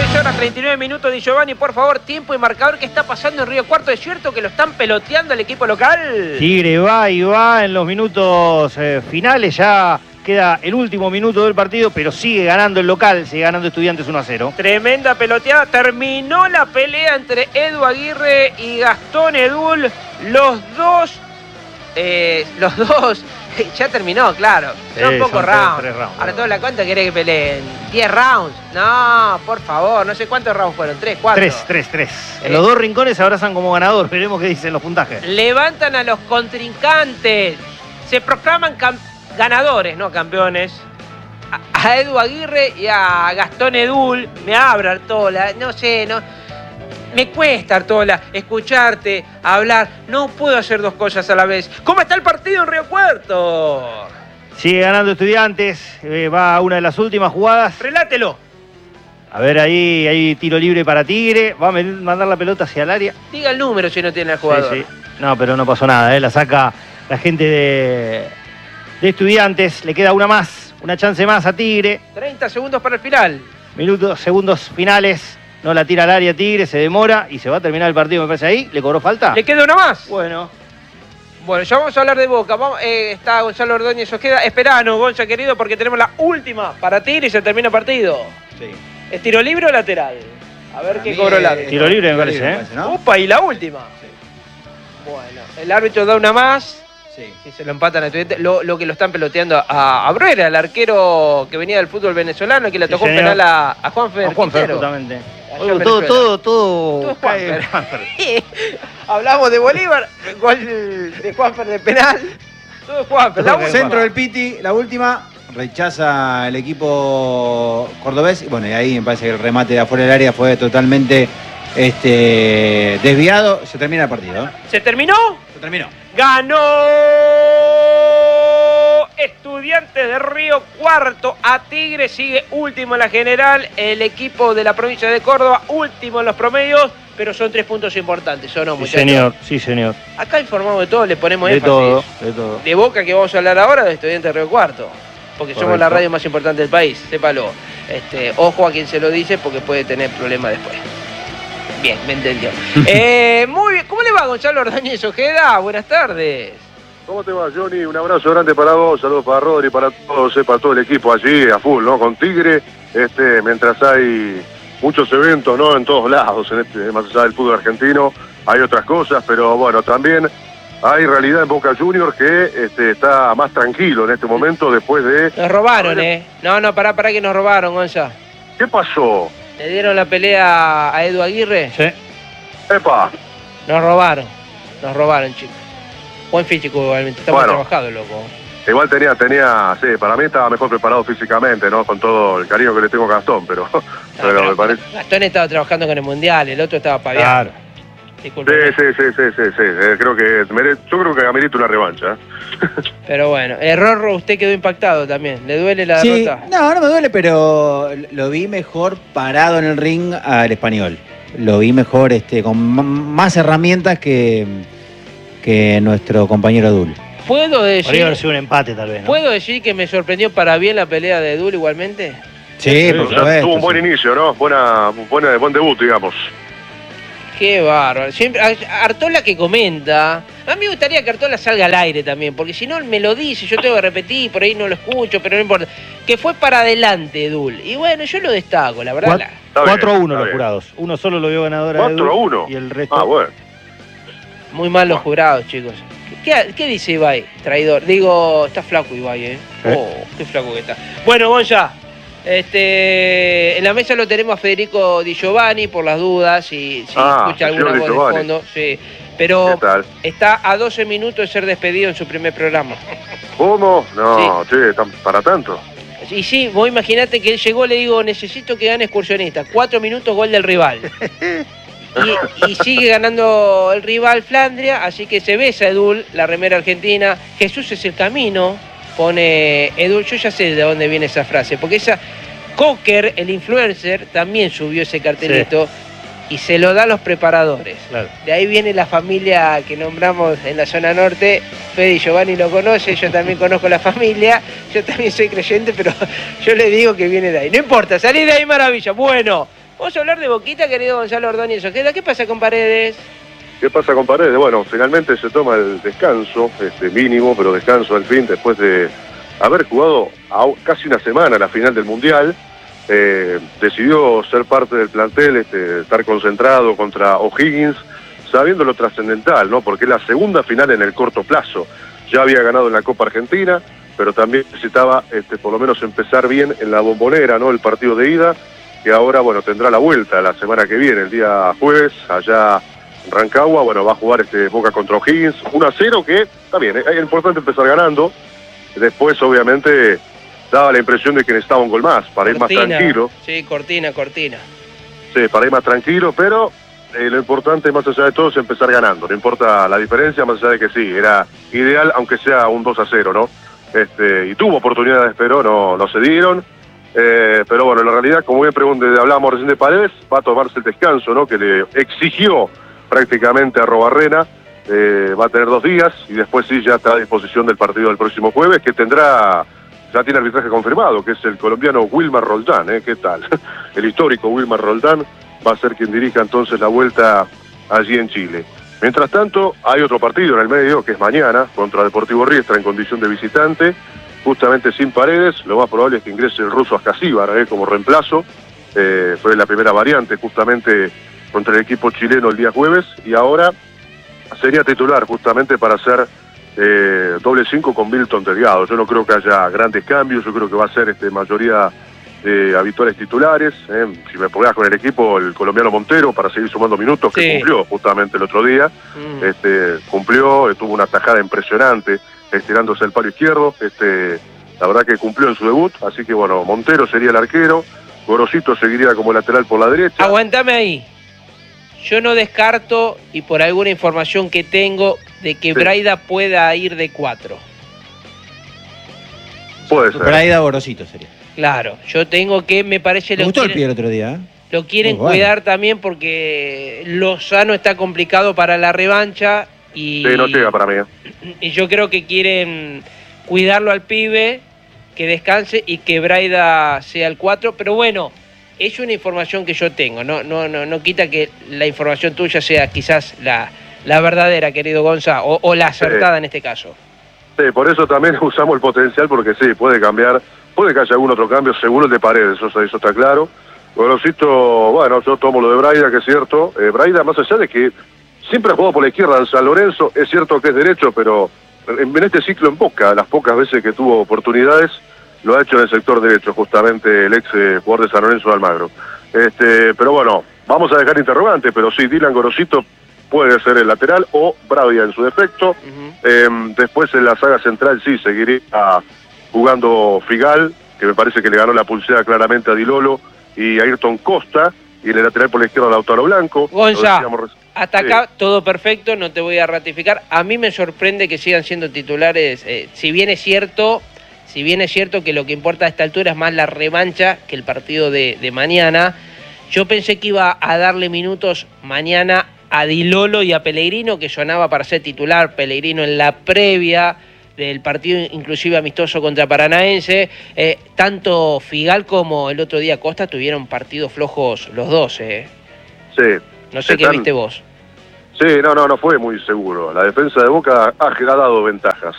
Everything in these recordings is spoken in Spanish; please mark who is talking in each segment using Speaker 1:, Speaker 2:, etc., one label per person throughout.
Speaker 1: 13 horas 39 minutos de Giovanni, por favor, tiempo y marcador. ¿Qué está pasando en Río Cuarto? ¿Es cierto que lo están peloteando al equipo local?
Speaker 2: Tigre va y va en los minutos finales, ya queda el último minuto del partido, pero sigue ganando el local, sigue ganando Estudiantes 1-0.
Speaker 1: Tremenda peloteada, terminó la pelea entre Edu Aguirre y Gastón Edul. Los dos, ya terminó, claro. Son pocos rounds.
Speaker 2: Tres rounds.
Speaker 1: Ahora toda la cuenta quiere que peleen 10 rounds. No, por favor, no sé cuántos rounds fueron. 3, 4.
Speaker 2: 3. En los dos rincones se abrazan como ganador. Veremos qué dicen los puntajes.
Speaker 1: Levantan a los contrincantes. Se proclaman ganadores, no campeones. A Edu Aguirre y a Gastón Edul. Me abra Artola. No sé, no. Me cuesta, Artola, escucharte, hablar. No puedo hacer dos cosas a la vez. ¿Cómo está el partido en Río Cuarto?
Speaker 2: Sigue ganando Estudiantes. Va a una de las últimas jugadas.
Speaker 1: Relátelo.
Speaker 2: A ver, ahí hay tiro libre para Tigre. Va a mandar la pelota hacia el área.
Speaker 1: Diga el número si no tiene el jugador.
Speaker 2: Sí. No, pero no pasó nada. La saca la gente de Estudiantes. Le queda una más. Una chance más a Tigre.
Speaker 1: 30 segundos para el final.
Speaker 2: Segundos finales. No la tira al área Tigre, se demora y se va a terminar el partido, me parece ahí. ¿Le cobró falta?
Speaker 1: ¿Le queda una más?
Speaker 2: Bueno,
Speaker 1: ya vamos a hablar de Boca. Está Gonzalo Ordóñez Ojeda. Esperanos, Gonza querido, porque tenemos la última para Tigre y se termina el partido.
Speaker 2: Sí.
Speaker 1: ¿Es tiro libre o lateral? A ver qué cobró el árbitro.
Speaker 2: Tiro libre me parece,
Speaker 1: ¿no? Upa, y la última.
Speaker 2: Sí.
Speaker 1: Bueno, el árbitro da una más.
Speaker 2: Sí.
Speaker 1: Si se lo empatan a Estudiantes, lo que lo están peloteando a Bruera, el arquero que venía del fútbol venezolal, que le tocó un penal a Juanfer.
Speaker 2: A Juanfer,
Speaker 1: Quintero.
Speaker 2: justamente.
Speaker 1: Todo
Speaker 2: cae
Speaker 1: Juanfer. Hablamos de Bolívar, gol de Juanfer de penal. Todo Juanfer.
Speaker 3: Centro del Piti, la última, rechaza el equipo cordobés. Y bueno, y ahí me parece que el remate de afuera del área fue totalmente desviado. Se termina el partido.
Speaker 1: ¿Se terminó?
Speaker 3: Se terminó.
Speaker 1: Ganó Estudiantes de Río Cuarto a Tigre, sigue último en la general, el equipo de la provincia de Córdoba, último en los promedios, pero son 3 puntos importantes, ¿o no, muchachos?
Speaker 2: Sí, señor.
Speaker 1: Acá informamos de todo, le ponemos
Speaker 2: énfasis.
Speaker 1: De todo. De Boca, que vamos a hablar ahora, de Estudiantes de Río Cuarto, porque somos la radio más importante del país, sépalo. Ojo a quien se lo dice, porque puede tener problemas después. Bien, me entendió. Muy bien. ¿Cómo le va, Gonzalo Ordóñez Ojeda? Buenas tardes.
Speaker 4: ¿Cómo te va, Johnny? Un abrazo grande para vos, saludos para Rodri, para todos, para todo el equipo allí, a full, ¿no? Con Tigre, mientras hay muchos eventos, ¿no? En todos lados, más allá del fútbol argentino, hay otras cosas, pero bueno, también hay realidad en Boca Juniors que está más tranquilo en este momento después de...
Speaker 1: Nos robaron, No, pará que nos robaron, Gonza.
Speaker 4: ¿Qué pasó?
Speaker 1: ¿Le dieron la pelea a Edu Aguirre?
Speaker 2: Sí.
Speaker 4: ¡Epa!
Speaker 1: Nos robaron, chicos. Buen físico igualmente, está muy trabajado, loco.
Speaker 4: Igual tenía, sí, para mí estaba mejor preparado físicamente, ¿no? Con todo el cariño que le tengo a Gastón, pero me parece...
Speaker 1: Gastón estaba trabajando con el Mundial, el otro estaba paviando.
Speaker 2: Claro.
Speaker 4: Disculpe. Sí. Yo creo que amerita una revancha.
Speaker 1: Pero bueno, Rorro, usted quedó impactado también. ¿Le duele la derrota?
Speaker 3: No me duele, pero lo vi mejor parado en el ring al Español. Lo vi mejor, con más herramientas que nuestro compañero Edul.
Speaker 1: ¿Puedo decir?
Speaker 2: Podría haber sido un empate, tal vez, ¿no?
Speaker 1: ¿Puedo decir que me sorprendió para bien la pelea de Edul igualmente?
Speaker 3: Sí, por supuesto.
Speaker 4: Tuvo un buen inicio, ¿no? Buen debut, digamos.
Speaker 1: Qué bárbaro. Siempre, Artola que comenta. A mí me gustaría que Artola salga al aire también, porque si no me lo dice, yo tengo que repetir, por ahí no lo escucho, pero no importa. Que fue para adelante Edul. Y bueno, yo lo destaco, la verdad.
Speaker 2: 4-1 los jurados. Uno solo lo vio ganador a Edul.
Speaker 4: 4-1.
Speaker 2: Y el resto...
Speaker 4: Ah, bueno.
Speaker 1: Muy mal los jurados, chicos. ¿Qué dice Ibai? Traidor. Digo, está flaco Ibai, Oh, qué flaco que está. Bueno, Gonza. En la mesa lo tenemos a Federico Di Giovanni por las dudas, si escucha alguna voz de fondo. Sí. Pero está a 12 minutos de ser despedido en su primer programa.
Speaker 4: ¿Cómo? No, sí. ¿Para tanto?
Speaker 1: Y sí, vos imaginate que él llegó, le digo, necesito que gane Excursionista. 4 minutos, gol del rival. Y sigue ganando el rival Flandria, así que se besa Edul, la remera argentina. Jesús es el camino. Pone Edul, yo ya sé de dónde viene esa frase, porque Cocker, el influencer, también subió ese cartelito y se lo da a los preparadores. Claro. De ahí viene la familia que nombramos en la zona norte. Fede y Giovanni lo conoce, yo también conozco la familia, yo también soy creyente, pero yo le digo que viene de ahí. No importa, salí de ahí, maravilla. Bueno, Vamos a hablar de Boquita, querido Gonzalo Ordóñez Ojeda. ¿Qué pasa con Paredes?
Speaker 4: ¿Qué pasa con Paredes? Bueno, finalmente se toma el descanso, mínimo, pero descanso al fin, después de haber jugado casi una semana la final del Mundial. Decidió ser parte del plantel, estar concentrado contra O'Higgins, sabiendo lo trascendental, ¿no? Porque es la segunda final en el corto plazo. Ya había ganado en la Copa Argentina, pero también necesitaba por lo menos empezar bien en la Bombonera, ¿no? El partido de ida, que ahora, bueno, tendrá la vuelta la semana que viene, el día jueves, allá en Rancagua. Bueno, va a jugar Boca contra O'Higgins, 1-0, que está bien, es importante empezar ganando. Después, obviamente, daba la impresión de que necesitaba un gol más, para ir más tranquilo.
Speaker 1: Sí, cortina.
Speaker 4: Sí, para ir más tranquilo, pero lo importante, más allá de todo, es empezar ganando. No importa la diferencia, más allá de que sí, era ideal, aunque sea un 2-0, ¿no? Y tuvo oportunidades, pero no se dieron. Pero bueno, en la realidad, como bien hablábamos recién de Paredes, va a tomarse el descanso, ¿no? Que le exigió prácticamente a Arrobarrena. Va a tener 2 días y después sí ya está a disposición del partido del próximo jueves, que ya tiene arbitraje confirmado, que es el colombiano Wilmar Roldán. ¿Qué tal? El histórico Wilmar Roldán va a ser quien dirija entonces la vuelta allí en Chile. Mientras tanto, hay otro partido en el medio, que es mañana, contra Deportivo Riestra en condición de visitante, justamente sin Paredes. Lo más probable es que ingrese el ruso Ascasíbar como reemplazo. Fue la primera variante justamente contra el equipo chileno el día jueves, y ahora sería titular justamente para hacer doble 5 con Milton Delgado. Yo no creo que haya grandes cambios, yo creo que va a ser mayoría de habituales titulares. Si me pongas con el equipo, el colombiano Montero, para seguir sumando minutos, que cumplió justamente el otro día. Cumplió, tuvo una tajada impresionante, estirándose el palo izquierdo. La verdad que cumplió en su debut, así que bueno, Montero sería el arquero, Gorosito seguiría como lateral por la derecha.
Speaker 1: Aguantame ahí. Yo no descarto, y por alguna información que tengo, de que Braida pueda ir de 4.
Speaker 4: Puede ser.
Speaker 3: Braida Gorosito sería.
Speaker 1: Claro, yo tengo que, me parece...
Speaker 3: Me gustó el pie el otro día.
Speaker 1: Lo quieren cuidar también porque Lozano está complicado para la revancha y...
Speaker 4: Sí, no llega para mí.
Speaker 1: Y yo creo que quieren cuidarlo al pibe, que descanse y que Braida sea el 4, pero bueno... Es una información que yo tengo, no quita que la información tuya sea quizás la verdadera, querido Gonza, o la acertada en este caso.
Speaker 4: Sí, por eso también usamos el potencial, porque sí, puede cambiar, puede que haya algún otro cambio, seguro el de Paredes, eso está claro. Gorosito, bueno, yo tomo lo de Braida, que es cierto. Braida, más allá de que siempre ha jugado por la izquierda en San Lorenzo, es cierto que es derecho, pero en este ciclo en Boca, las pocas veces que tuvo oportunidades, lo ha hecho en el sector derecho, justamente el ex jugador de San Lorenzo de Almagro. Pero bueno, vamos a dejar interrogante, pero sí, Dylan Gorosito puede ser el lateral, o Braida en su defecto. Después en la saga central sí seguiría jugando Figal, que me parece que le ganó la pulsera claramente a Di Lolo y a Ayrton Costa, y en el lateral por la izquierda Lautaro Blanco.
Speaker 1: Gonza, hasta acá todo perfecto, no te voy a ratificar. A mí me sorprende que sigan siendo titulares, si bien es cierto que lo que importa a esta altura es más la revancha que el partido de mañana. Yo pensé que iba a darle minutos mañana a Di Lolo y a Pellegrino, que sonaba para ser titular Pellegrino en la previa del partido inclusive amistoso contra Paranaense. Tanto Figal como el otro día Costa tuvieron partidos flojos los dos. Sí. No sé qué viste vos.
Speaker 4: Sí, no fue muy seguro. La defensa de Boca ha dado ventajas.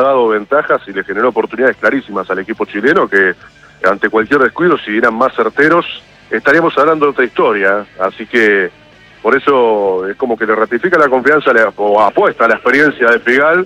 Speaker 4: Y le generó oportunidades clarísimas al equipo chileno, que ante cualquier descuido, si eran más certeros, estaríamos hablando de otra historia. Así que por eso es como que le ratifica la confianza o apuesta a la experiencia de Figal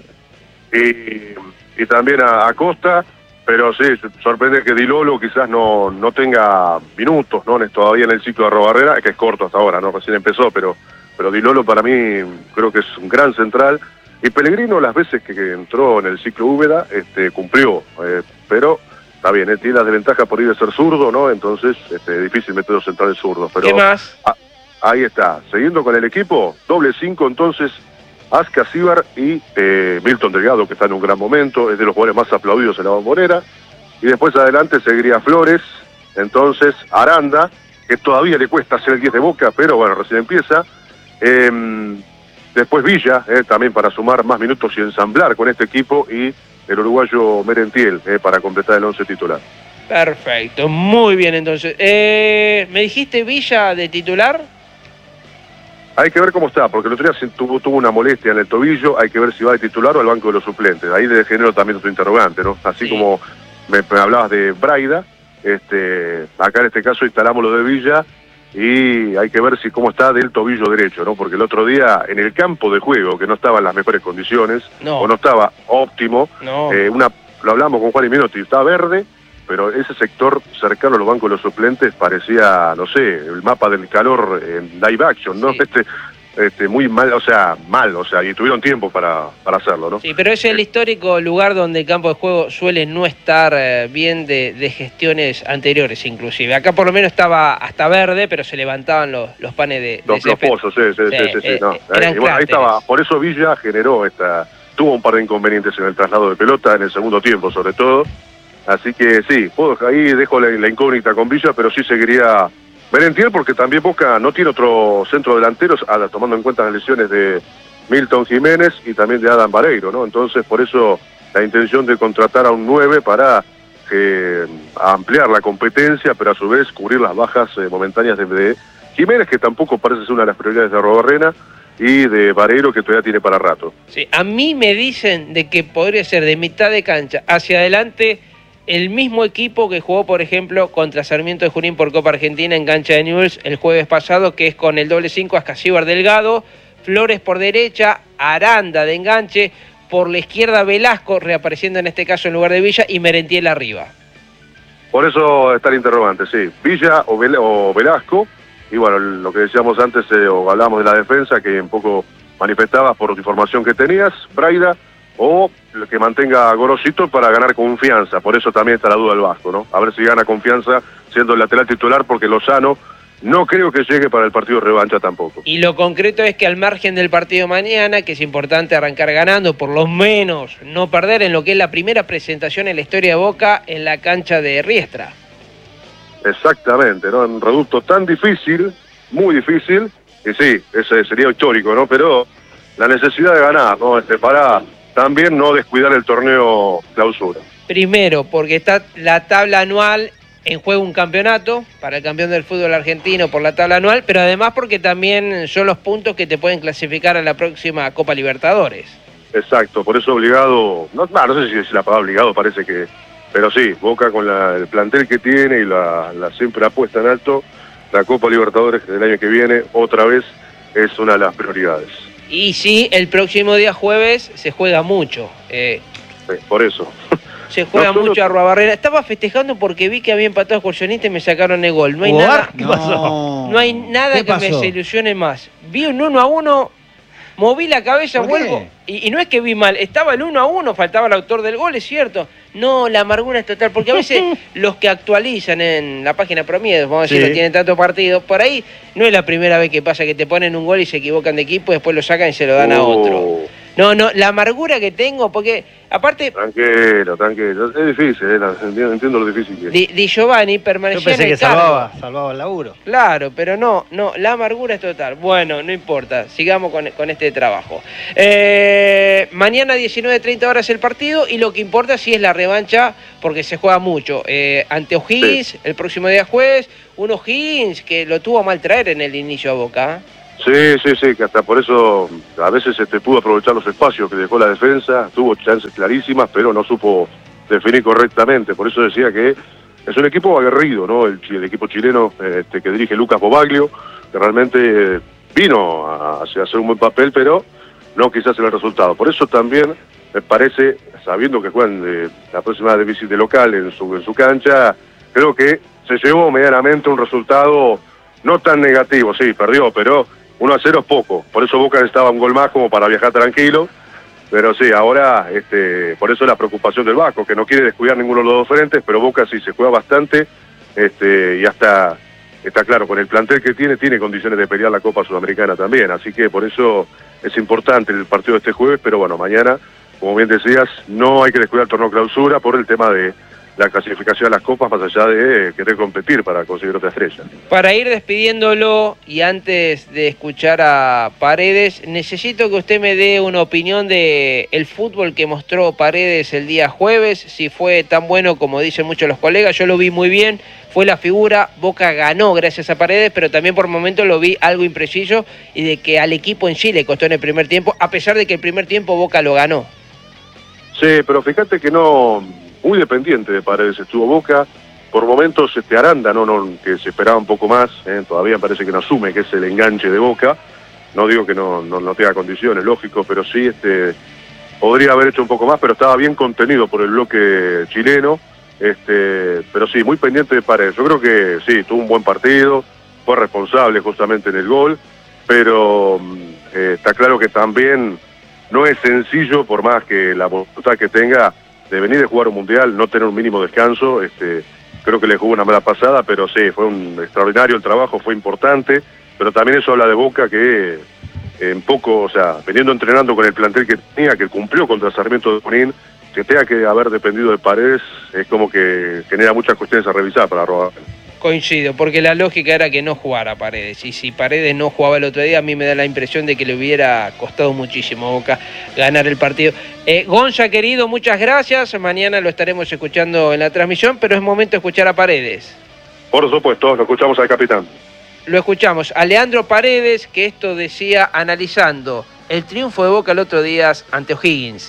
Speaker 4: y también a Costa. Pero sí, sorprende que Di Lolo quizás no tenga minutos, ¿no? Todavía en el ciclo de Arrobarrena, que es corto hasta ahora, ¿no? Recién empezó, pero Di Lolo para mí creo que es un gran central. Y Pellegrino, las veces que entró en el ciclo Úbeda, cumplió. Pero está bien, tiene la desventaja por ir de ser zurdo, ¿no? Entonces es difícil meter los centrales zurdos. Pero
Speaker 1: ¿qué más?
Speaker 4: Ahí está. Siguiendo con el equipo, doble 5 entonces, Ascasíbar y Milton Delgado, que está en un gran momento, es de los jugadores más aplaudidos en la Bombonera. Y después adelante seguiría Flores, entonces Aranda, que todavía le cuesta ser el 10 de Boca, pero bueno, recién empieza. Después Villa, también para sumar más minutos y ensamblar con este equipo, y el uruguayo Merentiel, para completar el 11 titular.
Speaker 1: Perfecto, muy bien entonces. ¿Me dijiste Villa de titular?
Speaker 4: Hay que ver cómo está, porque el otro día tuvo una molestia en el tobillo, hay que ver si va de titular o al banco de los suplentes. Ahí de genero también otro interrogante, ¿no? Así sí. Como me hablabas de Braida, acá en este caso instalamos lo de Villa y hay que ver si cómo está del tobillo derecho, ¿no? Porque el otro día en el campo de juego, que no estaba en las mejores condiciones, o no estaba óptimo, lo hablamos con Juan y Menotti, estaba verde, pero ese sector cercano a los bancos de los suplentes parecía, no sé, el mapa del calor en live action, ¿no? Sí. Muy mal, y tuvieron tiempo para hacerlo, ¿no?
Speaker 1: Sí, pero es el histórico lugar donde el campo de juego suele no estar bien de gestiones anteriores, inclusive. Acá por lo menos estaba hasta verde, pero se levantaban los panes de
Speaker 4: los pozos, sí. No. Ahí estaba, por eso Villa tuvo un par de inconvenientes en el traslado de pelota, en el segundo tiempo sobre todo. Así que sí, ahí dejo la incógnita con Villa, pero sí seguiría Merentiel, porque también Boca no tiene otro centro delantero, tomando en cuenta las lesiones de Milton Jiménez y también de Adam Vareiro, ¿no? Entonces, por eso la intención de contratar a un 9 para ampliar la competencia, pero a su vez cubrir las bajas momentáneas de Jiménez, que tampoco parece ser una de las prioridades de Arrobarrena, y de Vareiro, que todavía tiene para rato.
Speaker 1: Sí, a mí me dicen de que podría ser de mitad de cancha hacia adelante el mismo equipo que jugó, por ejemplo, contra Sarmiento de Junín por Copa Argentina en cancha de Newell's el jueves pasado, que es con el doble 5 Ascasíbar Delgado, Flores por derecha, Aranda de enganche, por la izquierda Velasco, reapareciendo en este caso en lugar de Villa, y Merentiel arriba.
Speaker 4: Por eso está el interrogante, sí, Villa o Velasco, y bueno, lo que decíamos antes, o hablábamos de la defensa, que un poco manifestabas por la información que tenías, Braida, o que mantenga a Gorosito para ganar confianza. Por eso también está la duda del Vasco, ¿no? A ver si gana confianza siendo el lateral titular, porque Lozano no creo que llegue para el partido de revancha tampoco.
Speaker 1: Y lo concreto es que al margen del partido mañana, que es importante arrancar ganando, por lo menos no perder en lo que es la primera presentación en la historia de Boca en la cancha de Riestra.
Speaker 4: Exactamente, ¿no? Un reducto tan difícil, muy difícil, y sí, ese sería histórico, ¿no? Pero la necesidad de ganar, ¿no? Para también no descuidar el torneo clausura.
Speaker 1: Primero, porque está la tabla anual en juego, un campeonato para el campeón del fútbol argentino por la tabla anual, pero además porque también son los puntos que te pueden clasificar a la próxima Copa Libertadores.
Speaker 4: Exacto, por eso obligado, no sé si es la palabra obligado, parece que, pero sí, Boca con el plantel que tiene y la siempre apuesta en alto, la Copa Libertadores del año que viene, otra vez, es una de las prioridades.
Speaker 1: Y sí, el próximo día jueves se juega mucho.
Speaker 4: Sí, por eso.
Speaker 1: Se juega mucho a Arrobarrena. Estaba festejando porque vi que había empatado Excursionista y me sacaron el gol. No hay nada.
Speaker 2: ¿Qué pasó?
Speaker 1: No hay nada que me desilusione más. Vi un 1-1, moví la cabeza, vuelvo. Y no es que vi mal, estaba el 1-1, faltaba el autor del gol, es cierto. No, la amargura es total, porque a veces los que actualizan en la página Promiedo, vamos a decir, no tienen tanto partido, por ahí no es la primera vez que pasa que te ponen un gol y se equivocan de equipo y después lo sacan y se lo dan a otro. No, la amargura que tengo, porque aparte...
Speaker 4: Tranquilo, es difícil, entiendo lo difícil que es.
Speaker 1: Di Giovanni permanecía en el
Speaker 2: cargo. Salvaba el laburo.
Speaker 1: Claro, pero no, la amargura es total. Bueno, no importa, sigamos con este trabajo. Mañana 19:30 horas el partido, y lo que importa sí es la revancha, porque se juega mucho. Ante O'Higgins, el próximo día jueves, un O'Higgins que lo tuvo a mal traer en el inicio a Boca.
Speaker 4: Sí, que hasta por eso a veces pudo aprovechar los espacios que dejó la defensa, tuvo chances clarísimas, pero no supo definir correctamente. Por eso decía que es un equipo aguerrido, ¿no? El equipo chileno que dirige Lucas Bobaglio, que realmente vino a hacer un buen papel, pero no quizás en el resultado. Por eso también me parece, sabiendo que juegan la próxima de local en su cancha, creo que se llevó medianamente un resultado no tan negativo. Sí, perdió, pero 1-0 es poco, por eso Boca necesitaba un gol más como para viajar tranquilo, pero sí, ahora por eso la preocupación del Vasco, que no quiere descuidar ninguno de los dos frentes, pero Boca sí se juega bastante, y hasta está claro, con el plantel que tiene condiciones de pelear la Copa Sudamericana también, así que por eso es importante el partido de este jueves, pero bueno, mañana, como bien decías, no hay que descuidar el torneo clausura por el tema de la clasificación a las copas más allá de querer competir para conseguir otra estrella.
Speaker 1: Para ir despidiéndolo y antes de escuchar a Paredes, necesito que usted me dé una opinión de el fútbol que mostró Paredes el día jueves, si fue tan bueno como dicen muchos los colegas. Yo lo vi muy bien, fue la figura, Boca ganó gracias a Paredes, pero también por momentos lo vi algo impreciso y de que al equipo en sí le costó en el primer tiempo, a pesar de que el primer tiempo Boca lo ganó.
Speaker 4: Sí, pero fíjate que no, muy dependiente de Paredes estuvo Boca, por momentos Aranda, que se esperaba un poco más, todavía parece que no asume que es el enganche de Boca, no digo que no tenga condiciones, lógico, pero sí podría haber hecho un poco más, pero estaba bien contenido por el bloque chileno, pero sí, muy pendiente de Paredes. Yo creo que sí, tuvo un buen partido, fue responsable justamente en el gol, pero está claro que también no es sencillo, por más que la voluntad que tenga de venir a jugar un mundial, no tener un mínimo descanso. Creo que le jugó una mala pasada, pero sí, fue un extraordinario el trabajo, fue importante, pero también eso habla de Boca que en poco, o sea, veniendo entrenando con el plantel que tenía, que cumplió contra Sarmiento de Junín, que tenga que haber dependido de Paredes, es como que genera muchas cuestiones a revisar para robar.
Speaker 1: Coincido, porque la lógica era que no jugara Paredes, y si Paredes no jugaba el otro día, a mí me da la impresión de que le hubiera costado muchísimo a Boca ganar el partido. Gonza, querido, muchas gracias, mañana lo estaremos escuchando en la transmisión, pero es momento de escuchar a Paredes.
Speaker 4: Por supuesto, lo escuchamos al capitán.
Speaker 1: Lo escuchamos a Leandro Paredes, que esto decía analizando el triunfo de Boca el otro día ante O'Higgins.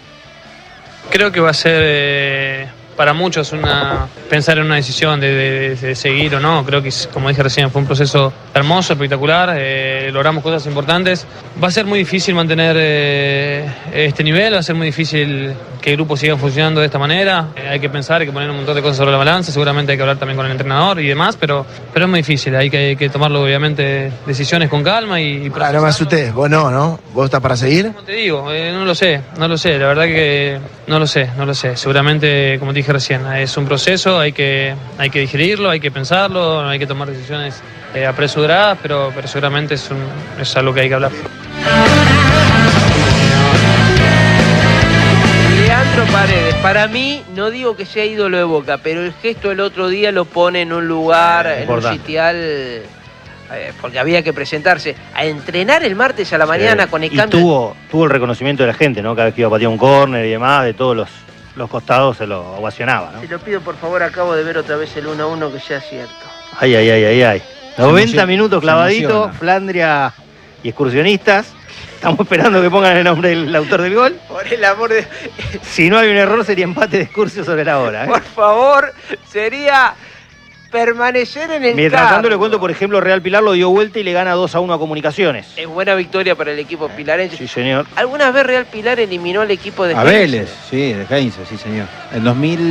Speaker 5: Creo que va a ser para muchos pensar en una decisión de seguir o no. Creo que, como dije recién, fue un proceso hermoso, espectacular, logramos cosas importantes. Va a ser muy difícil mantener este nivel, va a ser muy difícil que el grupo siga funcionando de esta manera. Hay que pensar, hay que poner un montón de cosas sobre la balanza, seguramente hay que hablar también con el entrenador y demás, pero es muy difícil, hay que tomarlo obviamente decisiones con calma y
Speaker 6: no me asusté, vos no, vos estás para seguir.
Speaker 5: Como te digo, no lo sé, la verdad que no lo sé, seguramente, como te dije recién, es un proceso, hay que digerirlo, hay que pensarlo, no hay que tomar decisiones apresuradas, pero seguramente es algo que hay que hablar.
Speaker 1: Leandro Paredes, para mí, no digo que sea ídolo de Boca, pero el gesto del otro día lo pone en un lugar, en un sitial, porque había que presentarse a entrenar el martes a la mañana con el cambio.
Speaker 2: Tuvo el reconocimiento de la gente, ¿no? Cada vez que iba a patear un córner y demás, de todos los costados se lo ovacionaba, ¿no?
Speaker 1: Se lo pido, por favor, acabo de ver otra vez el 1-1, que sea cierto.
Speaker 2: Ay. 90 minutos clavadito, Flandria y Excursionistas. Estamos esperando que pongan el nombre del autor del gol.
Speaker 1: Por el amor de...
Speaker 2: Si no hay un error, sería empate de Excursio sobre la hora.
Speaker 1: Por favor, sería permanecer en el
Speaker 2: Mientras
Speaker 1: campo.
Speaker 2: tanto, le cuento, por ejemplo, Real Pilar lo dio vuelta y le gana 2-1 a Comunicaciones.
Speaker 1: Es buena victoria para el equipo pilarense.
Speaker 2: Sí, señor.
Speaker 1: ¿Alguna vez Real Pilar eliminó al equipo de
Speaker 3: a Vélez, sí, de Heinze, sí, señor. En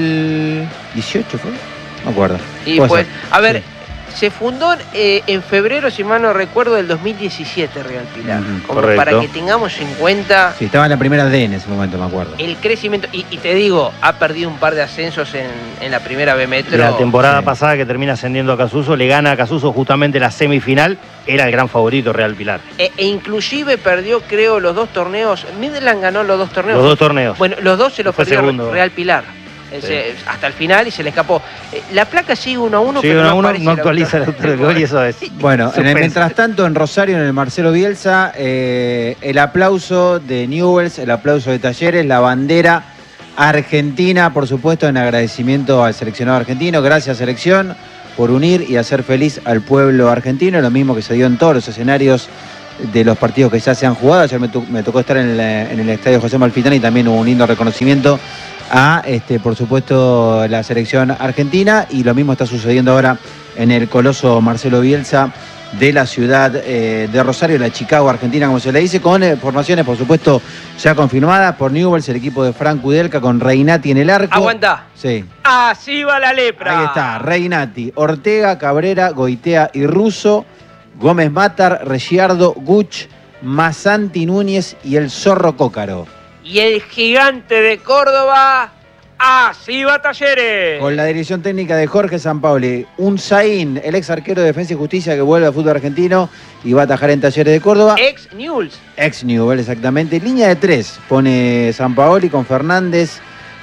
Speaker 3: 2018 fue, no me acuerdo.
Speaker 1: Y pues, a ver, sí. Se fundó en febrero, si mal no recuerdo, del 2017 Real Pilar. Como
Speaker 2: correcto.
Speaker 1: Para que tengamos en cuenta...
Speaker 3: Sí, estaba en la primera D en ese momento, me acuerdo.
Speaker 1: El crecimiento, y te digo, ha perdido un par de ascensos en la primera B Metro.
Speaker 2: La temporada pasada, que termina ascendiendo a Casuso, le gana a Casuso justamente la semifinal, era el gran favorito Real Pilar.
Speaker 1: E inclusive perdió, creo, los 2 torneos. Midland ganó los 2 torneos.
Speaker 2: Los 2 torneos.
Speaker 1: Bueno, los 2 se los perdió
Speaker 2: segundo.
Speaker 1: Real Pilar. Sí. Hasta el final y se le escapó. La placa sigue 1-1,
Speaker 2: pero no actualiza el autor del gol y eso es.
Speaker 3: Bueno, mientras tanto en Rosario, en el Marcelo Bielsa, el aplauso de Newell's, el aplauso de Talleres, la bandera argentina, por supuesto, en agradecimiento al seleccionado argentino. Gracias, selección, por unir y hacer feliz al pueblo argentino. Lo mismo que se dio en todos los escenarios de los partidos que ya se han jugado. Ayer me tocó estar en el estadio José Amalfitani y también hubo un lindo reconocimiento a, por supuesto, la selección argentina, y lo mismo está sucediendo ahora en el coloso Marcelo Bielsa de la ciudad de Rosario, la Chicago Argentina, como se le dice, con formaciones, por supuesto, ya confirmadas por Newell's, el equipo de Franco Udelka, con Reinati en el arco.
Speaker 1: Aguanta.
Speaker 3: Sí.
Speaker 1: Así va la lepra.
Speaker 3: Ahí está, Reinati, Ortega, Cabrera, Goitea y Russo, Gómez Matar, Reggiardo, Guch, Masanti Núñez y el Zorro Cócaro.
Speaker 1: Y el gigante de Córdoba, así va Talleres.
Speaker 3: Con la dirección técnica de Jorge Sampaoli. Un Zain, el ex arquero de Defensa y Justicia, que vuelve al fútbol argentino y va a atajar en Talleres de Córdoba.
Speaker 1: Ex Newell's.
Speaker 3: Ex Newell's, exactamente. Línea de 3 pone Sampaoli con Fernández,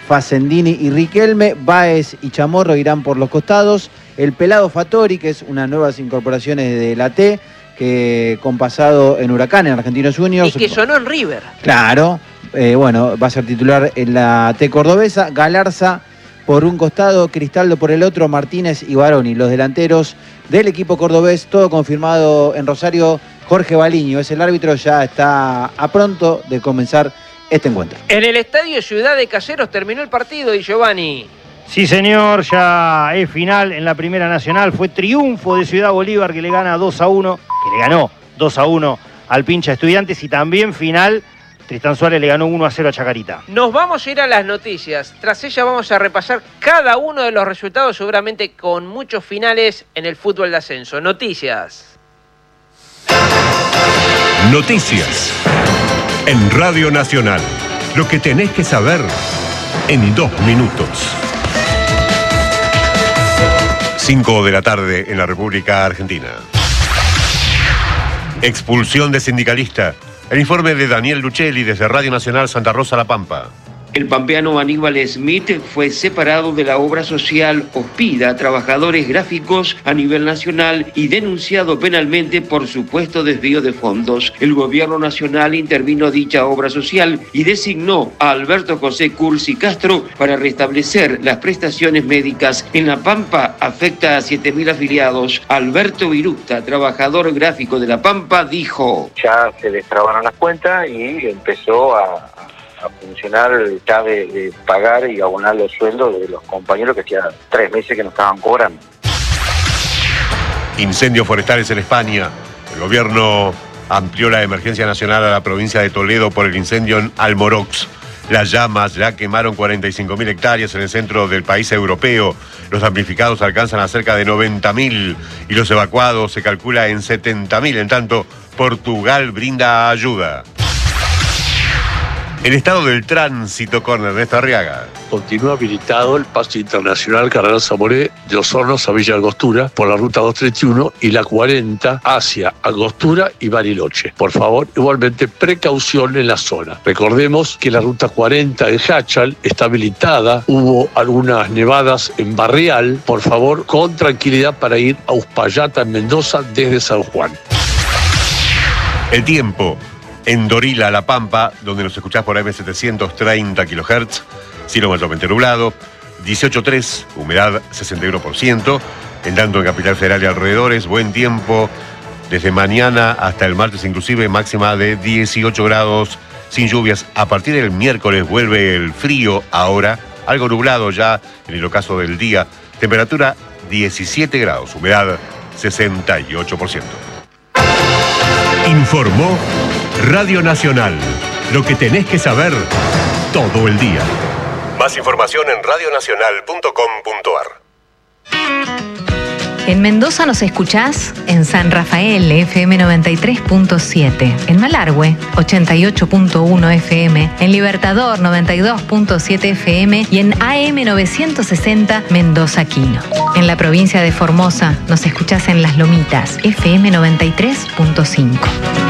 Speaker 3: Facendini y Riquelme. Báez y Chamorro irán por los costados. El Pelado Fattori, que es unas nuevas incorporaciones de la T, que con pasado en Huracán, en Argentinos Juniors.
Speaker 1: Y que sonó en River.
Speaker 3: Claro, bueno, va a ser titular en la T cordobesa. Galarza por un costado, Cristaldo por el otro, Martínez y Baroni, los delanteros del equipo cordobés. Todo confirmado en Rosario. Jorge Baliño es el árbitro, ya está a pronto de comenzar este encuentro.
Speaker 1: En el estadio Ciudad de Caseros terminó el partido, y Giovanni.
Speaker 2: Sí, señor, ya es final en la Primera Nacional. Fue triunfo de Ciudad Bolívar, que le gana 2-1, que le ganó 2-1 al Pincha Estudiantes, y también final, Tristán Suárez le ganó 1-0 a Chacarita.
Speaker 1: Nos vamos a ir a las noticias. Tras ella vamos a repasar cada uno de los resultados, seguramente con muchos finales en el fútbol de ascenso. Noticias.
Speaker 7: Noticias. En Radio Nacional. Lo que tenés que saber en 2 minutos. 5 de la tarde en la República Argentina. Expulsión de sindicalista. El informe de Daniel Lucelli desde Radio Nacional Santa Rosa La Pampa.
Speaker 8: El pampeano Aníbal Smith fue separado de la obra social Hospida, trabajadores gráficos a nivel nacional, y denunciado penalmente por supuesto desvío de fondos. El gobierno nacional intervino dicha obra social y designó a Alberto José Cursi Castro para restablecer las prestaciones médicas. En La Pampa afecta a 7.000 afiliados. Alberto Viruta, trabajador gráfico de La Pampa, dijo:
Speaker 9: ya se destrabaron las cuentas y empezó a funcionar el tema de pagar y abonar los sueldos de los compañeros que hacía 3 meses que no estaban cobrando.
Speaker 7: Incendios forestales en España. El gobierno amplió la emergencia nacional a la provincia de Toledo por el incendio en Almorox. Las llamas ya quemaron 45.000 hectáreas en el centro del país europeo. Los damnificados alcanzan a cerca de 90.000 y los evacuados se calcula en 70.000. En tanto, Portugal brinda ayuda. El estado del tránsito con Ernesto Arriaga.
Speaker 10: Continúa habilitado el paso internacional Cardenal Zamoré de Osornos a Villa Angostura por la ruta 231 y la 40 hacia Angostura y Bariloche. Por favor, igualmente precaución en la zona. Recordemos que la ruta 40 en Hachal está habilitada. Hubo algunas nevadas en Barrial. Por favor, con tranquilidad para ir a Uspallata en Mendoza desde San Juan.
Speaker 7: El tiempo. En Dorila, La Pampa, donde nos escuchás por AM730 kHz, cielo mayormente nublado, 18.3, humedad 61%. En tanto, en Capital Federal y alrededores, buen tiempo desde mañana hasta el martes, inclusive máxima de 18 grados, sin lluvias. A partir del miércoles vuelve el frío, ahora algo nublado ya en el ocaso del día. Temperatura 17 grados, humedad 68%. Informó Radio Nacional. Lo que tenés que saber todo el día. Más información en radionacional.com.ar.
Speaker 11: En Mendoza nos escuchás en San Rafael, FM 93.7, en Malargüe, 88.1 FM, en Libertador, 92.7 FM y en AM 960 Mendoza Quino. En la provincia de Formosa nos escuchás en Las Lomitas, FM 93.5.